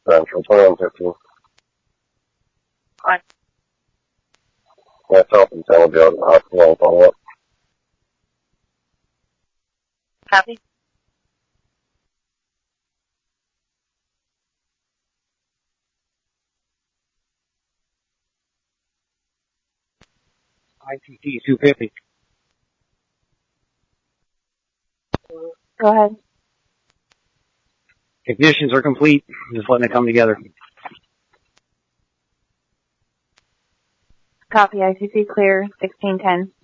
Central, 2115. On. Myself and Taylor go to the hospital and follow up. Copy. ITT 250. Go ahead. Ignitions are complete. Just letting it come together. Copy. ICC clear. 1610.